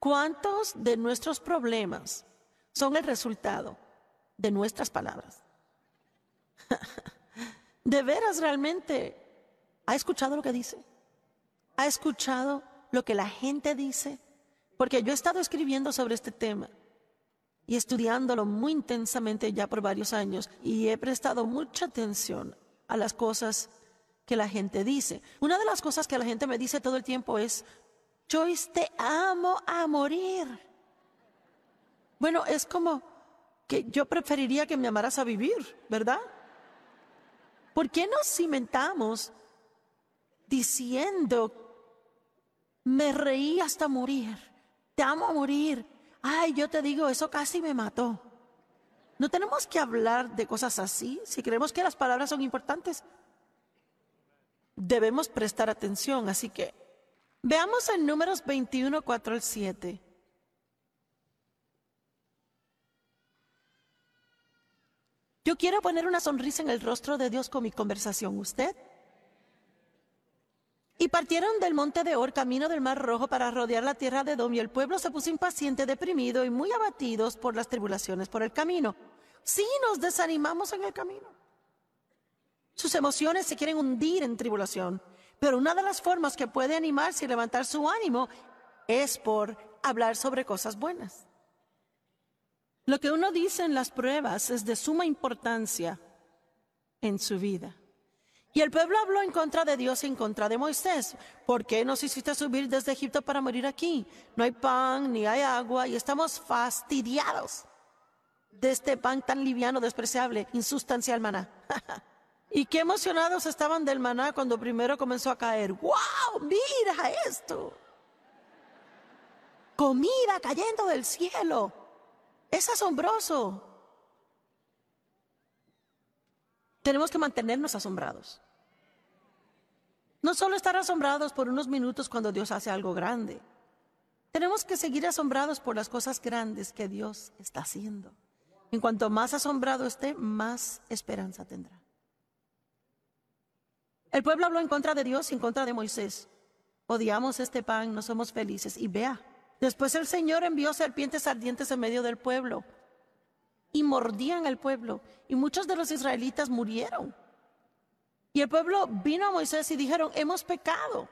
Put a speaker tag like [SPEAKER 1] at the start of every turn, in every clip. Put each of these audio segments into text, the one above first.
[SPEAKER 1] ¿Cuántos de nuestros problemas son el resultado de nuestras palabras? ¿De veras realmente ha escuchado lo que dice? ¿Ha escuchado lo que la gente dice? Porque yo he estado escribiendo sobre este tema y estudiándolo muy intensamente ya por varios años y he prestado mucha atención a las cosas que la gente dice. Una de las cosas que la gente me dice todo el tiempo es: Joyce, te amo a morir. Bueno, es como que yo preferiría que me amaras a vivir, ¿verdad? ¿Por qué nos cimentamos diciendo: me reí hasta morir, te amo a morir? Ay, yo te digo, eso casi me mató. No tenemos que hablar de cosas así. Si creemos que las palabras son importantes, debemos prestar atención. Así que veamos en Números 21, 4 al 7. Yo quiero poner una sonrisa en el rostro de Dios con mi conversación. ¿Usted? Y partieron del monte de Or, camino del Mar Rojo, para rodear la tierra de Edom, y el pueblo se puso impaciente, deprimido y muy abatidos por las tribulaciones por el camino. Sí, nos desanimamos en el camino. Sus emociones se quieren hundir en tribulación, pero una de las formas que puede animarse y levantar su ánimo es por hablar sobre cosas buenas. Lo que uno dice en las pruebas es de suma importancia en su vida. Y el pueblo habló en contra de Dios y en contra de Moisés. ¿Por qué nos hiciste subir desde Egipto para morir aquí? No hay pan, ni hay agua, y estamos fastidiados de este pan tan liviano, despreciable, insustancial maná. Y qué emocionados estaban del maná cuando primero comenzó a caer. ¡Wow! ¡Mira esto! Comida cayendo del cielo. Es asombroso. Tenemos que mantenernos asombrados. No solo estar asombrados por unos minutos cuando Dios hace algo grande. Tenemos que seguir asombrados por las cosas grandes que Dios está haciendo. En cuanto más asombrado esté, más esperanza tendrá. El pueblo habló en contra de Dios y en contra de Moisés. Odiamos este pan, no somos felices. Y vea, después el Señor envió serpientes ardientes en medio del pueblo y mordían al pueblo, y muchos de los israelitas murieron. Y el pueblo vino a Moisés y dijeron: hemos pecado.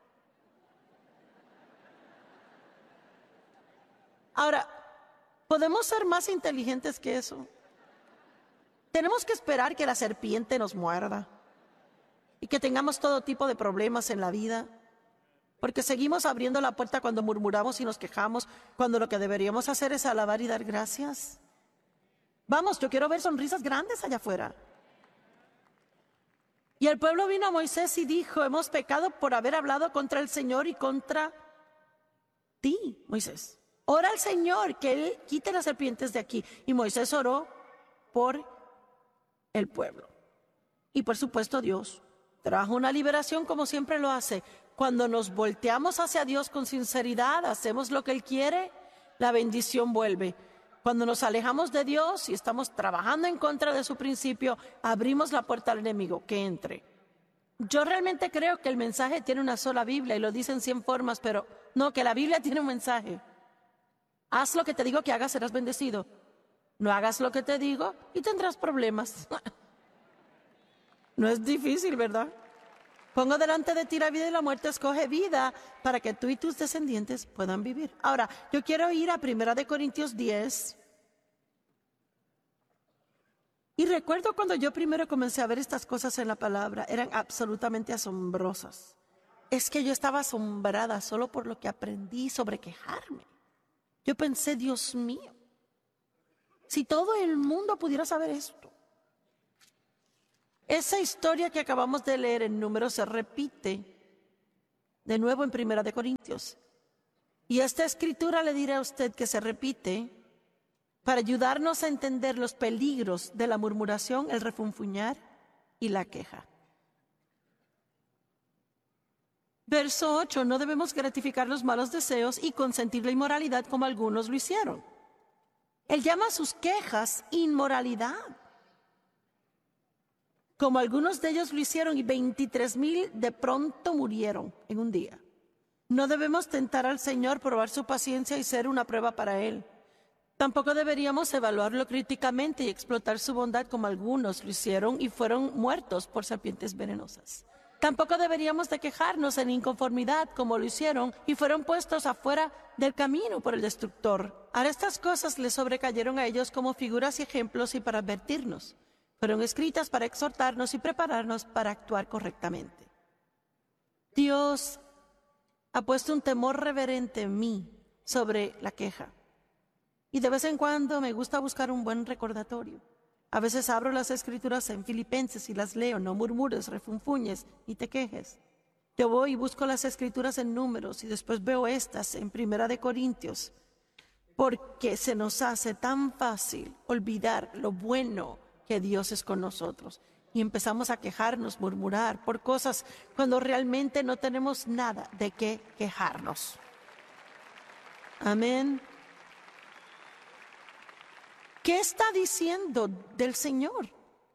[SPEAKER 1] Ahora, ¿podemos ser más inteligentes que eso? Tenemos que esperar que la serpiente nos muerda y que tengamos todo tipo de problemas en la vida, porque seguimos abriendo la puerta cuando murmuramos y nos quejamos, cuando lo que deberíamos hacer es alabar y dar gracias. Vamos, yo quiero ver sonrisas grandes allá afuera. Y el pueblo vino a Moisés y dijo: hemos pecado por haber hablado contra el Señor y contra ti, Moisés. Ora al Señor que Él quite las serpientes de aquí. Y Moisés oró por el pueblo. Y por supuesto Dios trajo una liberación, como siempre lo hace. Cuando nos volteamos hacia Dios con sinceridad, hacemos lo que Él quiere, la bendición vuelve. Cuando nos alejamos de Dios y estamos trabajando en contra de su principio, abrimos la puerta al enemigo que entre. Yo realmente creo que el mensaje tiene una sola Biblia y lo dicen 100 formas, pero no, que la Biblia tiene un mensaje. Haz lo que te digo que hagas, serás bendecido. No hagas lo que te digo y tendrás problemas. No es difícil, ¿verdad? Pongo delante de ti la vida y la muerte, escoge vida para que tú y tus descendientes puedan vivir. Ahora, yo quiero ir a 1 Corintios 10. Y recuerdo cuando yo primero comencé a ver estas cosas en la palabra, eran absolutamente asombrosas. Es que yo estaba asombrada solo por lo que aprendí sobre quejarme. Yo pensé: Dios mío, si todo el mundo pudiera saber esto. Esa historia que acabamos de leer en Números se repite de nuevo en 1 Corintios. Y esta escritura le diré a usted que se repite para ayudarnos a entender los peligros de la murmuración, el refunfuñar y la queja. Verso 8, no debemos gratificar los malos deseos y consentir la inmoralidad como algunos lo hicieron. Él llama a sus quejas inmoralidad, como algunos de ellos lo hicieron, y 23,000 de pronto murieron en un día. No debemos tentar al Señor, probar su paciencia y ser una prueba para Él. Tampoco deberíamos evaluarlo críticamente y explotar su bondad como algunos lo hicieron y fueron muertos por serpientes venenosas. Tampoco deberíamos de quejarnos en inconformidad como lo hicieron y fueron puestos afuera del camino por el destructor. Ahora estas cosas les sobrecayeron a ellos como figuras y ejemplos y para advertirnos. Fueron escritas para exhortarnos y prepararnos para actuar correctamente. Dios ha puesto un temor reverente en mí sobre la queja. Y de vez en cuando me gusta buscar un buen recordatorio. A veces abro las escrituras en Filipenses y las leo. No murmures, refunfuñes, ni te quejes. Yo voy y busco las escrituras en Números y después veo estas en Primera de Corintios. Porque se nos hace tan fácil olvidar lo bueno que Dios es con nosotros. Y empezamos a quejarnos, murmurar por cosas cuando realmente no tenemos nada de qué quejarnos. Amén. ¿Qué está diciendo del Señor?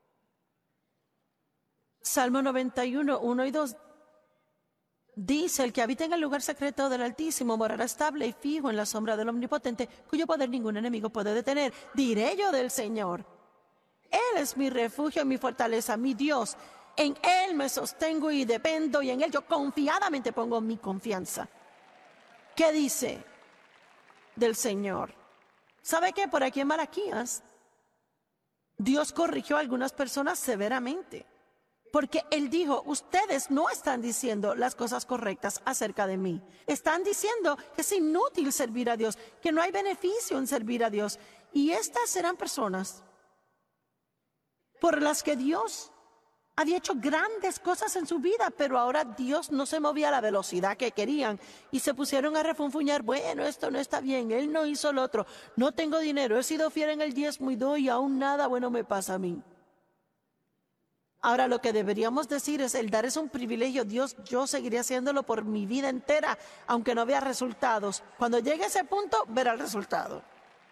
[SPEAKER 1] Salmo 91, 1 y 2 dice: el que habita en el lugar secreto del Altísimo morará estable y fijo en la sombra del Omnipotente, cuyo poder ningún enemigo puede detener. Diré yo del Señor: Él es mi refugio, mi fortaleza, mi Dios. En Él me sostengo y dependo, y en Él yo confiadamente pongo mi confianza. ¿Qué dice del Señor? ¿Sabe qué? Por aquí en Malaquías, Dios corrigió a algunas personas severamente. Porque Él dijo: ustedes no están diciendo las cosas correctas acerca de mí. Están diciendo que es inútil servir a Dios, que no hay beneficio en servir a Dios. Y estas eran personas por las que Dios había hecho grandes cosas en su vida, pero ahora Dios no se movía a la velocidad que querían y se pusieron a refunfuñar: bueno, esto no está bien, Él no hizo lo otro, no tengo dinero, he sido fiel en el diezmo y doy y aún nada bueno me pasa a mí. Ahora lo que deberíamos decir es: el dar es un privilegio. Dios, yo seguiré haciéndolo por mi vida entera, aunque no vea resultados. Cuando llegue a ese punto, verá el resultado.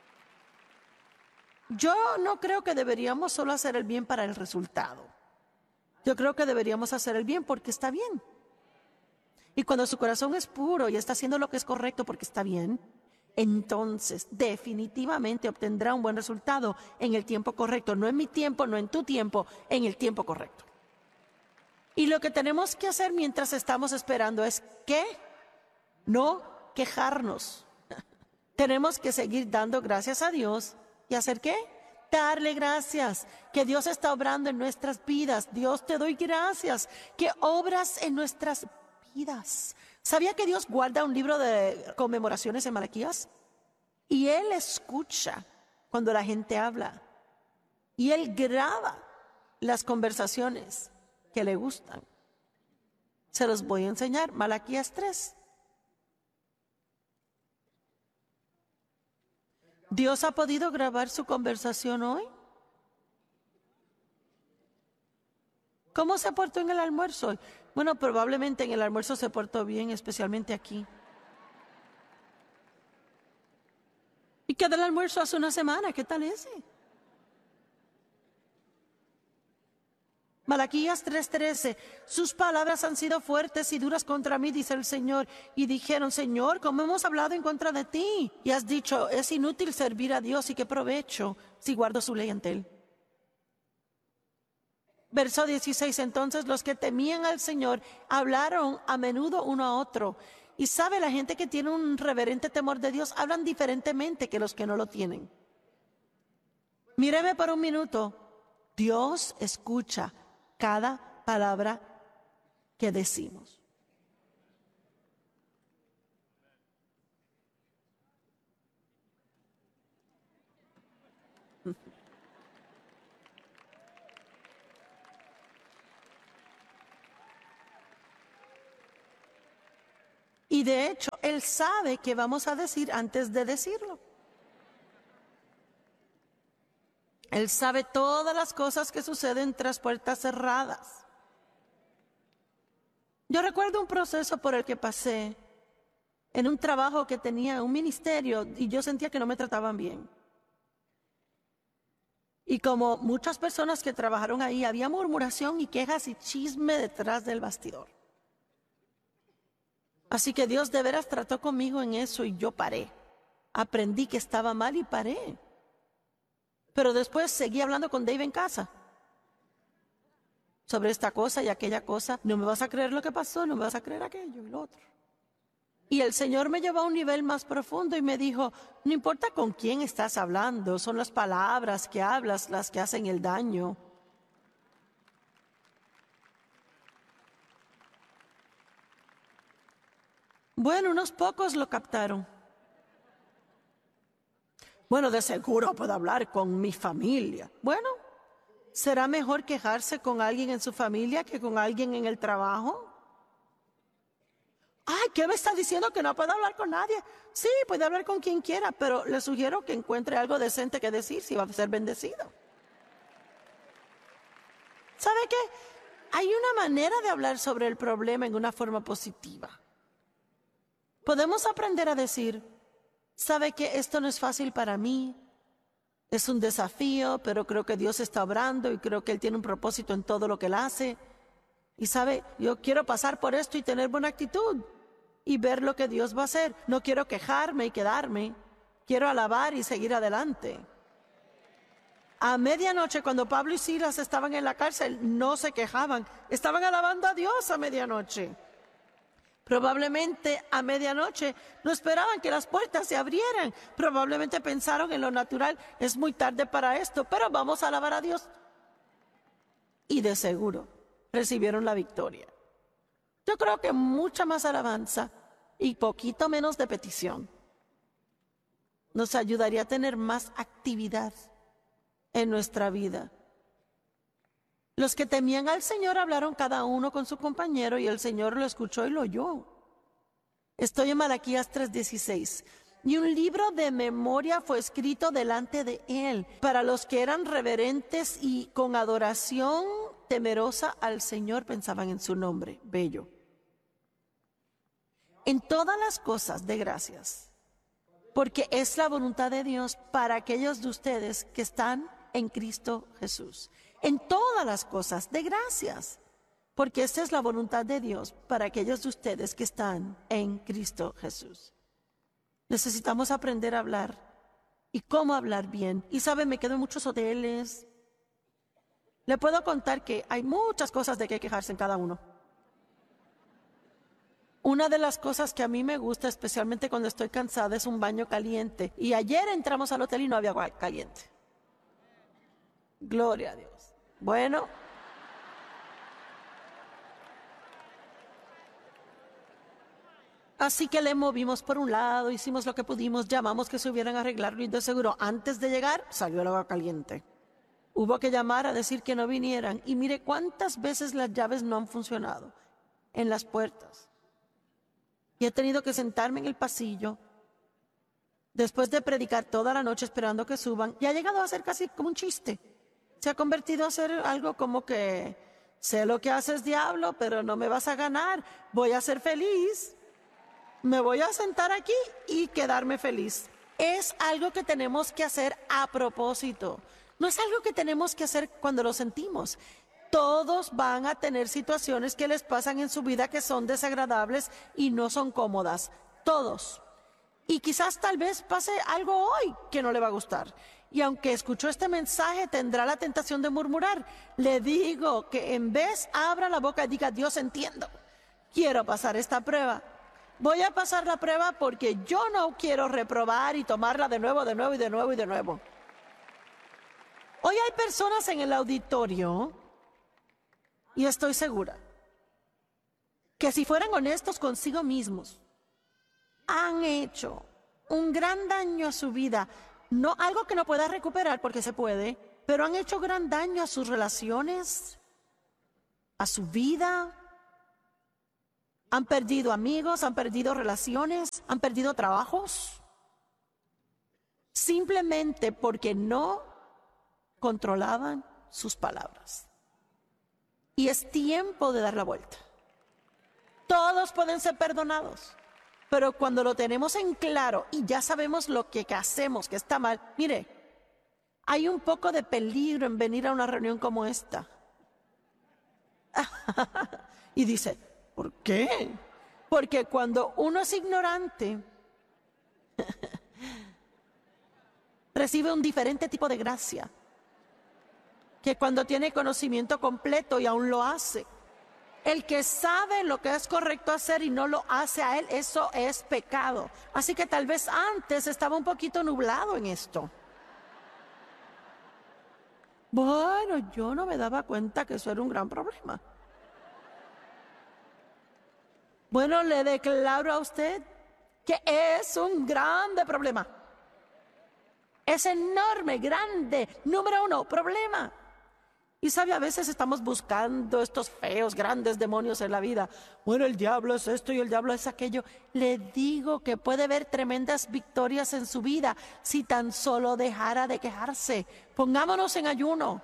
[SPEAKER 1] Yo no creo que deberíamos solo hacer el bien para el resultado. Yo creo que deberíamos hacer el bien porque está bien. Y cuando su corazón es puro y está haciendo lo que es correcto porque está bien, entonces definitivamente obtendrá un buen resultado en el tiempo correcto. No en mi tiempo, no en tu tiempo, en el tiempo correcto. Y lo que tenemos que hacer mientras estamos esperando es ¿qué? No quejarnos. Tenemos que seguir dando gracias a Dios. ¿Y hacer qué? Darle gracias, que Dios está obrando en nuestras vidas. Dios, te doy gracias, que obras en nuestras vidas. ¿Sabía que Dios guarda un libro de conmemoraciones en Malaquías? Y Él escucha cuando la gente habla. Y Él graba las conversaciones que le gustan. Se los voy a enseñar. Malaquías 3. ¿Dios ha podido grabar su conversación hoy? ¿Cómo se portó en el almuerzo hoy? Bueno, probablemente en el almuerzo se portó bien, especialmente aquí. ¿Y qué del almuerzo hace una semana? ¿Qué tal ese? Malaquías 3:13, sus palabras han sido fuertes y duras contra mí, dice el Señor. Y dijeron: Señor, ¿cómo hemos hablado en contra de ti? Y has dicho: es inútil servir a Dios, y qué provecho si guardo su ley ante Él. Verso 16, entonces los que temían al Señor hablaron a menudo uno a otro. Y sabe, la gente que tiene un reverente temor de Dios hablan diferentemente que los que no lo tienen. Míreme por un minuto. Dios escucha cada palabra que decimos. Y de hecho, Él sabe qué vamos a decir antes de decirlo. Él sabe todas las cosas que suceden tras puertas cerradas. Yo recuerdo un proceso por el que pasé en un trabajo que tenía, un ministerio, y yo sentía que no me trataban bien. Y como muchas personas que trabajaron ahí, había murmuración y quejas y chisme detrás del bastidor. Así que Dios de veras trató conmigo en eso y yo paré. Aprendí que estaba mal y paré. Pero después seguí hablando con Dave en casa sobre esta cosa y aquella cosa. No me vas a creer lo que pasó, no me vas a creer aquello y lo otro. Y el Señor me llevó a un nivel más profundo y me dijo, no importa con quién estás hablando, son las palabras que hablas las que hacen el daño. Bueno, unos pocos lo captaron. Bueno, de seguro puedo hablar con mi familia. Bueno, ¿será mejor quejarse con alguien en su familia que con alguien en el trabajo? Ay, ¿qué me está diciendo que no puedo hablar con nadie? Sí, puede hablar con quien quiera, pero le sugiero que encuentre algo decente que decir si va a ser bendecido. ¿Sabe qué? Hay una manera de hablar sobre el problema en una forma positiva. Podemos aprender a decir, ¿sabe qué? Esto no es fácil para mí. Es un desafío, pero creo que Dios está obrando y creo que Él tiene un propósito en todo lo que Él hace. Y sabe, yo quiero pasar por esto y tener buena actitud y ver lo que Dios va a hacer. No quiero quejarme y quedarme. Quiero alabar y seguir adelante. A medianoche, cuando Pablo y Silas estaban en la cárcel, no se quejaban. Estaban alabando a Dios a medianoche. Probablemente a medianoche no esperaban que las puertas se abrieran. Probablemente pensaron en lo natural, es muy tarde para esto, pero vamos a alabar a Dios. Y de seguro recibieron la victoria. Yo creo que mucha más alabanza y poquito menos de petición nos ayudaría a tener más actividad en nuestra vida. Los que temían al Señor hablaron cada uno con su compañero y el Señor lo escuchó y lo oyó. Estoy en Malaquías 3:16. Y un libro de memoria fue escrito delante de él para los que eran reverentes y con adoración temerosa al Señor pensaban en su nombre. Bello. En todas las cosas de gracias, porque es la voluntad de Dios para aquellos de ustedes que están en Cristo Jesús. En todas las cosas de gracias, porque esta es la voluntad de Dios para aquellos de ustedes que están en Cristo Jesús. Necesitamos aprender a hablar y cómo hablar bien. Y saben, me quedo en muchos hoteles. Le puedo contar que hay muchas cosas de que quejarse en cada uno. Una de las cosas que a mí me gusta, especialmente cuando estoy cansada, es un baño caliente. Y ayer entramos al hotel y no había agua caliente. Gloria a Dios. Bueno, así que le movimos por un lado, hicimos lo que pudimos, llamamos que se hubieran arreglado y de seguro antes de llegar salió el agua caliente. Hubo que llamar a decir que no vinieran y mire cuántas veces las llaves no han funcionado en las puertas. Y he tenido que sentarme en el pasillo después de predicar toda la noche esperando que suban y ha llegado a ser casi como un chiste. Se ha convertido a ser algo como que sé lo que haces, diablo, pero no me vas a ganar. Voy a ser feliz. Me voy a sentar aquí y quedarme feliz. Es algo que tenemos que hacer a propósito. No es algo que tenemos que hacer cuando lo sentimos. Todos van a tener situaciones que les pasan en su vida que son desagradables y no son cómodas. Todos. Y quizás tal vez pase algo hoy que no le va a gustar. Y aunque escuchó este mensaje, tendrá la tentación de murmurar. Le digo que en vez abra la boca y diga, Dios, entiendo, quiero pasar esta prueba. Voy a pasar la prueba porque yo no quiero reprobar y tomarla de nuevo, de nuevo y de nuevo y de nuevo. Hoy hay personas en el auditorio, y estoy segura, que si fueran honestos consigo mismos, han hecho un gran daño a su vida. No algo que no pueda recuperar porque se puede, pero han hecho gran daño a sus relaciones, a su vida. Han perdido amigos, han perdido relaciones, han perdido trabajos. Simplemente porque no controlaban sus palabras. Y es tiempo de dar la vuelta. Todos pueden ser perdonados. Pero cuando lo tenemos en claro y ya sabemos lo que hacemos, que está mal, mire, hay un poco de peligro en venir a una reunión como esta. Y dice, ¿por qué? Porque cuando uno es ignorante, recibe un diferente tipo de gracia que cuando tiene conocimiento completo y aún lo hace. El que sabe lo que es correcto hacer y no lo hace a él, eso es pecado. Así que tal vez antes estaba un poquito nublado en esto. Bueno, yo no me daba cuenta que eso era un gran problema. Bueno, le declaro a usted que es un grande problema. Es enorme, grande, número uno, problema. Y sabe, a veces estamos buscando estos feos, grandes demonios en la vida. Bueno, el diablo es esto y el diablo es aquello. Le digo que puede haber tremendas victorias en su vida si tan solo dejara de quejarse. Pongámonos en ayuno.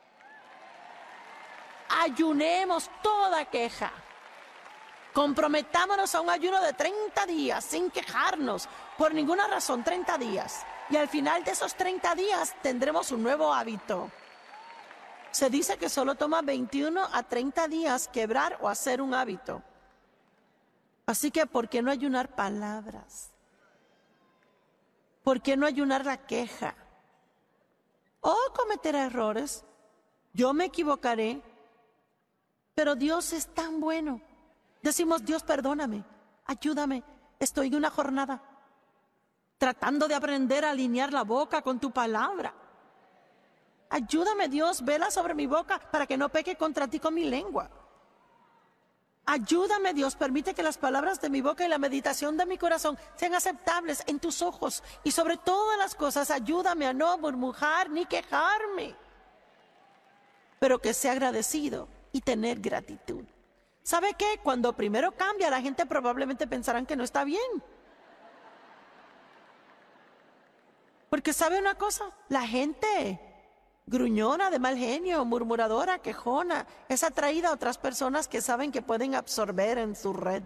[SPEAKER 1] Ayunemos toda queja. Comprometámonos a un ayuno de 30 días sin quejarnos por ninguna razón, 30 días. Y al final de esos 30 días tendremos un nuevo hábito. Se dice que solo toma 21 a 30 días quebrar o hacer un hábito. Así que, ¿por qué no ayunar palabras? ¿Por qué no ayunar la queja? Cometer errores. Yo me equivocaré, pero Dios es tan bueno. Decimos, Dios, perdóname, ayúdame, estoy en una jornada tratando de aprender a alinear la boca con tu palabra. Ayúdame, Dios, vela sobre mi boca para que no peque contra ti con mi lengua. Ayúdame, Dios, permite que las palabras de mi boca y la meditación de mi corazón sean aceptables en tus ojos. Y sobre todas las cosas, ayúdame a no murmurar ni quejarme, pero que sea agradecido y tener gratitud. ¿Sabe qué? Cuando primero cambia, la gente probablemente pensarán que no está bien. Porque ¿sabe una cosa? La gente gruñona, de mal genio, murmuradora, quejona, es atraída a otras personas que saben que pueden absorber en su red.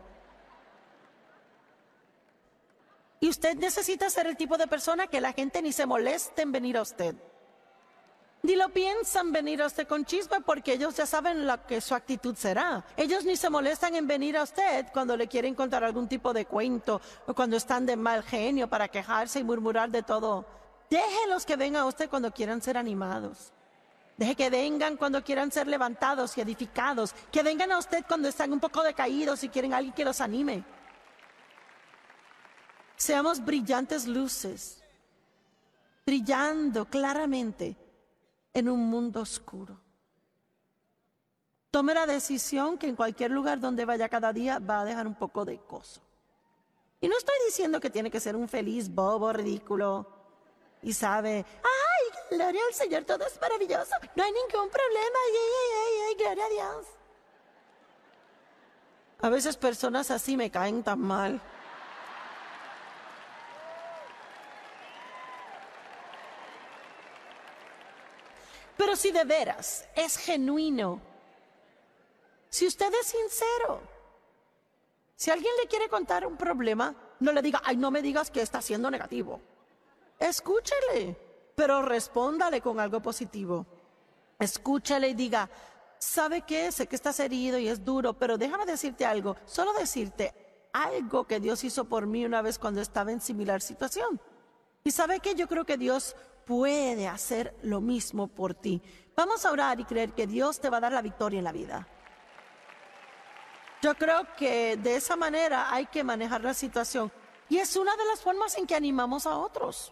[SPEAKER 1] Y usted necesita ser el tipo de persona que la gente ni se moleste en venir a usted. Ni lo piensan venir a usted con chisme porque ellos ya saben lo que su actitud será. Ellos ni se molestan en venir a usted cuando le quieren contar algún tipo de cuento o cuando están de mal genio para quejarse y murmurar de todo. Déjenlos que vengan a usted cuando quieran ser animados. Deje que vengan cuando quieran ser levantados y edificados. Que vengan a usted cuando están un poco decaídos y quieren a alguien que los anime. Seamos brillantes luces, brillando claramente en un mundo oscuro. Tome la decisión que en cualquier lugar donde vaya cada día va a dejar un poco de gozo. Y no estoy diciendo que tiene que ser un feliz bobo ridículo y sabe, ¡ay, gloria al Señor, todo es maravilloso! No hay ningún problema, ¡ay, gloria a Dios! A veces personas así me caen tan mal. Pero si de veras es genuino, si usted es sincero, si alguien le quiere contar un problema, no le diga, ay, no me digas que está siendo negativo. Escúchele, pero respóndale con algo positivo. Escúchale y diga, ¿sabe qué? Sé que estás herido y es duro, pero déjame decirte algo, solo decirte algo que Dios hizo por mí una vez cuando estaba en similar situación. Y ¿sabe qué? Yo creo que Dios puede hacer lo mismo por ti. Vamos a orar y creer que Dios te va a dar la victoria en la vida. Yo creo que de esa manera hay que manejar la situación. Y es una de las formas en que animamos a otros.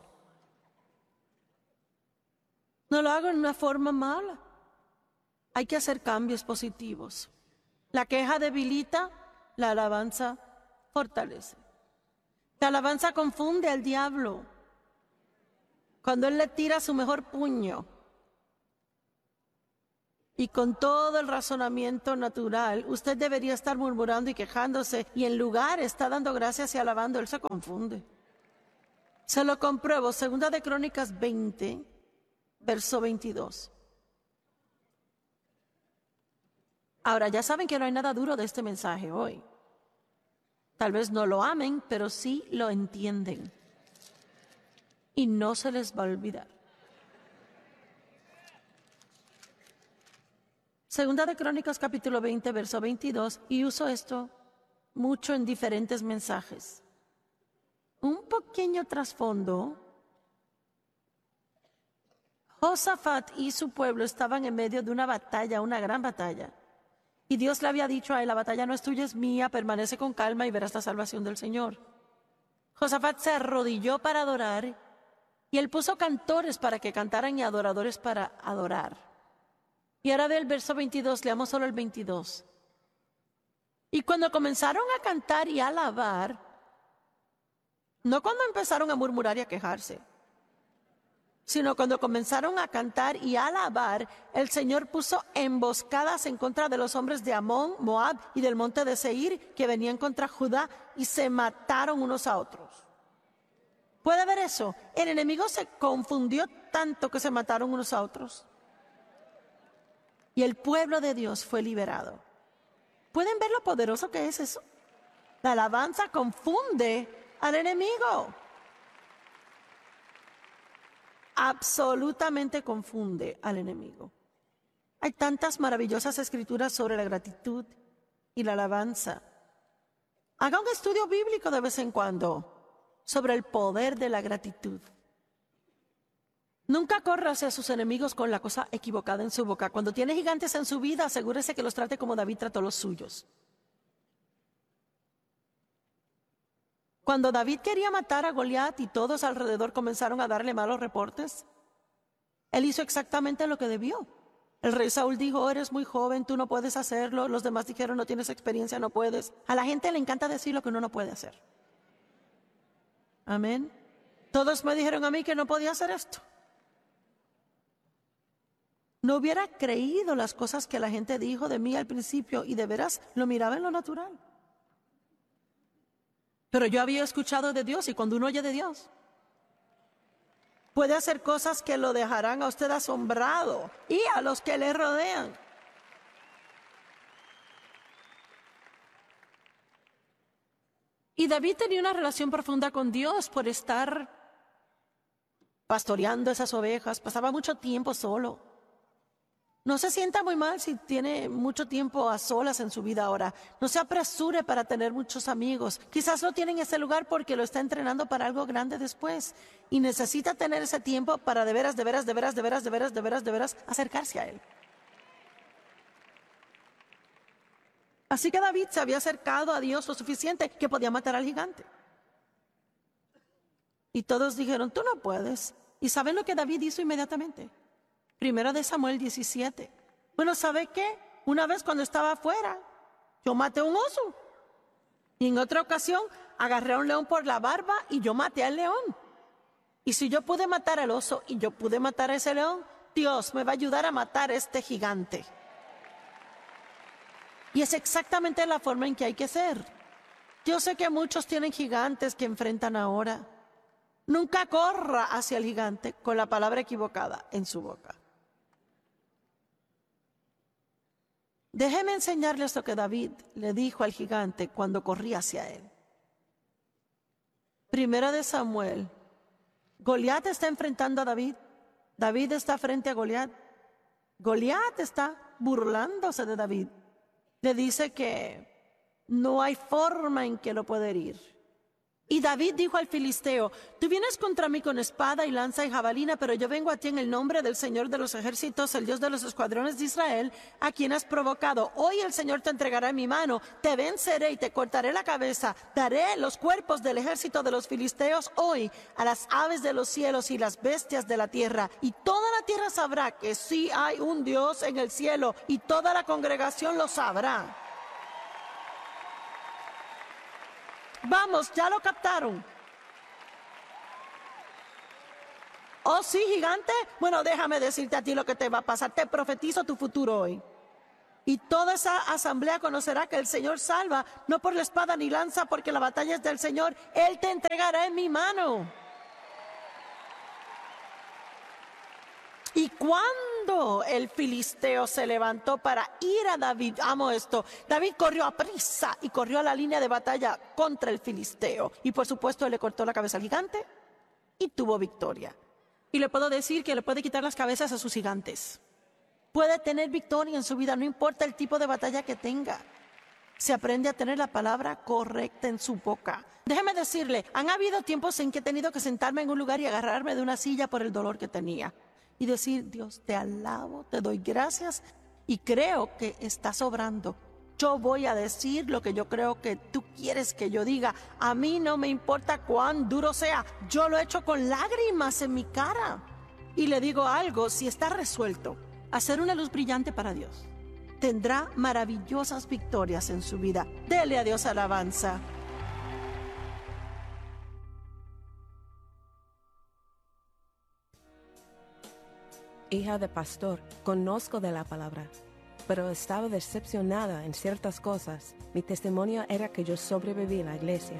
[SPEAKER 1] No lo hago en una forma mala. Hay que hacer cambios positivos. La queja debilita, la alabanza fortalece. La alabanza confunde al diablo. Cuando él le tira su mejor puño y con todo el razonamiento natural, usted debería estar murmurando y quejándose y en lugar está dando gracias y alabando, él se confunde. Se lo compruebo, 2 de Crónicas 20, verso 22. Ahora, ya saben que no hay nada duro de este mensaje hoy. Tal vez no lo amen, pero sí lo entienden. Y no se les va a olvidar. 2 de Crónicas capítulo 20, verso 22, y uso esto mucho en diferentes mensajes. Un pequeño trasfondo. Josafat y su pueblo estaban en medio de una batalla, una gran batalla. Y Dios le había dicho a él: la batalla no es tuya, es mía, permanece con calma y verás la salvación del Señor. Josafat se arrodilló para adorar y él puso cantores para que cantaran y adoradores para adorar. Y ahora ve el verso 22, leamos solo el 22. Y cuando comenzaron a cantar y a alabar, no cuando empezaron a murmurar y a quejarse, sino cuando comenzaron a cantar y a alabar, el Señor puso emboscadas en contra de los hombres de Amón, Moab y del monte de Seir, que venían contra Judá, y se mataron unos a otros. ¿Puede ver eso? El enemigo se confundió tanto que se mataron unos a otros. Y el pueblo de Dios fue liberado. ¿Pueden ver lo poderoso que es eso? La alabanza confunde al enemigo. Absolutamente confunde al enemigo. Hay tantas maravillosas escrituras sobre la gratitud y la alabanza. Haga un estudio bíblico de vez en cuando sobre el poder de la gratitud. Nunca corra hacia sus enemigos con la cosa equivocada en su boca. Cuando tiene gigantes en su vida, asegúrese que los trate como David trató los suyos. Cuando David quería matar a Goliat y todos alrededor comenzaron a darle malos reportes, él hizo exactamente lo que debió. El rey Saúl dijo: "Oh, eres muy joven, tú no puedes hacerlo". Los demás dijeron: "No tienes experiencia, no puedes". A la gente le encanta decir lo que uno no puede hacer. Amén. Todos me dijeron a mí que no podía hacer esto. No hubiera creído las cosas que la gente dijo de mí al principio y de veras lo miraba en lo natural. Pero yo había escuchado de Dios, y cuando uno oye de Dios, puede hacer cosas que lo dejarán a usted asombrado y a los que le rodean. Y David tenía una relación profunda con Dios por estar pastoreando esas ovejas. Pasaba mucho tiempo solo. No se sienta muy mal si tiene mucho tiempo a solas en su vida ahora. No se apresure para tener muchos amigos. Quizás lo tiene en ese lugar porque lo está entrenando para algo grande después. Y necesita tener ese tiempo para de veras acercarse a Él. Así que David se había acercado a Dios lo suficiente que podía matar al gigante. Y todos dijeron: "Tú no puedes". ¿Y saben lo que David hizo inmediatamente? Primero de Samuel 17. Bueno, ¿sabe qué? Una vez cuando estaba afuera, yo maté un oso. Y en otra ocasión, agarré a un león por la barba y yo maté al león. Y si yo pude matar al oso y yo pude matar a ese león, Dios me va a ayudar a matar a este gigante. Y es exactamente la forma en que hay que ser. Yo sé que muchos tienen gigantes que enfrentan ahora. Nunca corra hacia el gigante con la palabra equivocada en su boca. Déjeme enseñarles lo que David le dijo al gigante cuando corría hacia él. Primera de Samuel. Goliat está enfrentando a David. David está frente a Goliat. Goliat está burlándose de David. Le dice que no hay forma en que lo pueda herir. Y David dijo al filisteo: "Tú vienes contra mí con espada y lanza y jabalina, pero yo vengo a ti en el nombre del Señor de los ejércitos, el Dios de los escuadrones de Israel, a quien has provocado. Hoy el Señor te entregará en mi mano, te venceré y te cortaré la cabeza. Daré los cuerpos del ejército de los filisteos hoy a las aves de los cielos y las bestias de la tierra. Y toda la tierra sabrá que sí hay un Dios en el cielo, y toda la congregación lo sabrá". Vamos, ya lo captaron. ¿Oh, sí, gigante? Bueno, déjame decirte a ti lo que te va a pasar. Te profetizo tu futuro hoy. Y toda esa asamblea conocerá que el Señor salva, no por la espada ni lanza, porque la batalla es del Señor. Él te entregará en mi mano. Y cuando el filisteo se levantó para ir a David, amo esto, David corrió a prisa y corrió a la línea de batalla contra el filisteo. Y por supuesto, él le cortó la cabeza al gigante y tuvo victoria. Y le puedo decir que le puede quitar las cabezas a sus gigantes. Puede tener victoria en su vida, no importa el tipo de batalla que tenga. se aprende a tener la palabra correcta en su boca. Déjeme decirle, han habido tiempos en que he tenido que sentarme en un lugar y agarrarme de una silla por el dolor que tenía. Y decir, Dios, te alabo, te doy gracias y creo que estás obrando. Yo voy a decir lo que yo creo que tú quieres que yo diga. A mí no me importa cuán duro sea. Yo lo he hecho con lágrimas en mi cara. Y le digo algo, si está resuelto a ser una luz brillante para Dios, tendrá maravillosas victorias en su vida. Dele a Dios alabanza.
[SPEAKER 2] Hija de pastor, conozco de la palabra, pero estaba decepcionada en ciertas cosas. Mi testimonio era que yo sobreviví en la iglesia.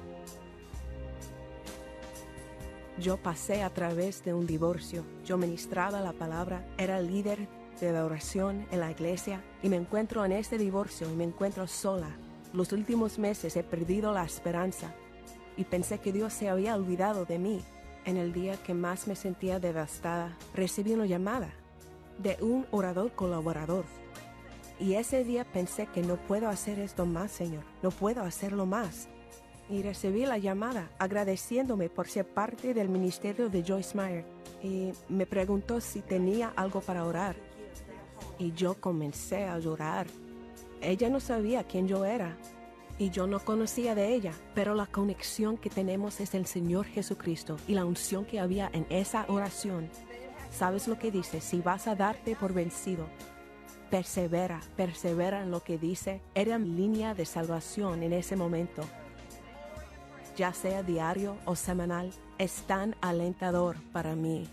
[SPEAKER 2] Yo pasé a través de un divorcio. Yo ministraba la palabra, era líder de la oración en la iglesia y me encuentro en este divorcio y me encuentro sola. Los últimos meses he perdido la esperanza y pensé que Dios se había olvidado de mí. En el día que más me sentía devastada, recibí una llamada de un orador colaborador. Y ese día pensé que no puedo hacer esto más, Señor, no puedo hacerlo más. Y recibí la llamada agradeciéndome por ser parte del ministerio de Joyce Meyer. Y me preguntó si tenía algo para orar. Y yo comencé a llorar. Ella no sabía quién yo era. Y yo no conocía de ella, pero la conexión que tenemos es el Señor Jesucristo y la unción que había en esa oración. ¿Sabes lo que dice? Si vas a darte por vencido, persevera en lo que dice. Era mi línea de salvación en ese momento. Ya sea diario o semanal, es tan alentador para mí.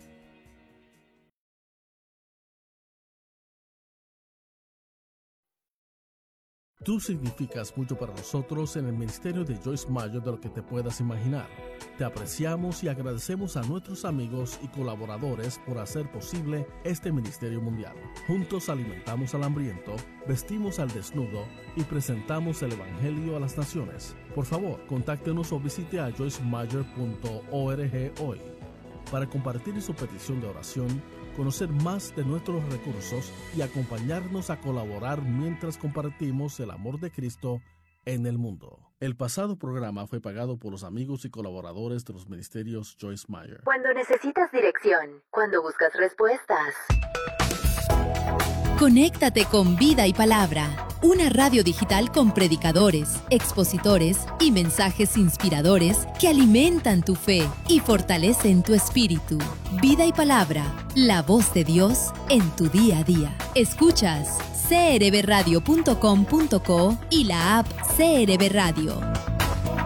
[SPEAKER 3] Tú significas mucho para nosotros en el ministerio de Joyce Meyer de lo que te puedas imaginar. Te apreciamos y agradecemos a nuestros amigos y colaboradores por hacer posible este ministerio mundial. Juntos alimentamos al hambriento, vestimos al desnudo y presentamos el Evangelio a las naciones. Por favor, contáctenos o visite a joycemeyer.org hoy para compartir su petición de oración, conocer más de nuestros recursos y acompañarnos a colaborar mientras compartimos el amor de Cristo en el mundo. El pasado programa fue pagado por los amigos y colaboradores de los ministerios Joyce Meyer.
[SPEAKER 4] Cuando necesitas dirección, cuando buscas respuestas.
[SPEAKER 5] Conéctate con Vida y Palabra, una radio digital con predicadores, expositores y mensajes inspiradores que alimentan tu fe y fortalecen tu espíritu. Vida y Palabra, la voz de Dios en tu día a día. Escuchas crbradio.com.co y la app CRB Radio.